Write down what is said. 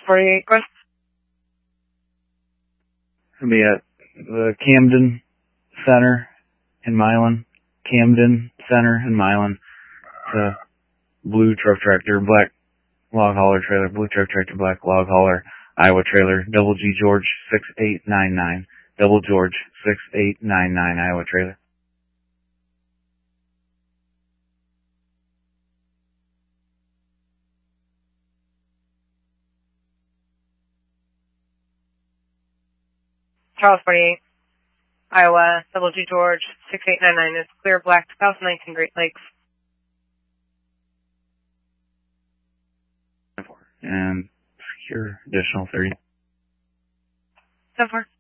48, go ahead. It'll be at the Camden Center in Milan. Camden Center in Milan. It's a blue truck tractor, black log hauler trailer, blue truck tractor, black log hauler, Iowa trailer, double G George 6899, double George 6899, Iowa trailer. Charles 48, Iowa, double G George 6899 is clear, black 2019 Great Lakes. And secure additional 30. 10-4.